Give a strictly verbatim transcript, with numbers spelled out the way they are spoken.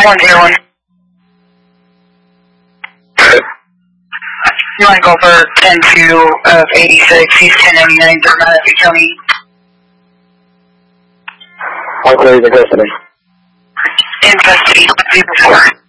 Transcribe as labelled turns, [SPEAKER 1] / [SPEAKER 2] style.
[SPEAKER 1] one zero one. You want to go for ten two of eighty-six, he's ten ninety-nine, Dermot County.
[SPEAKER 2] How clear is the custody?
[SPEAKER 1] In custody, before.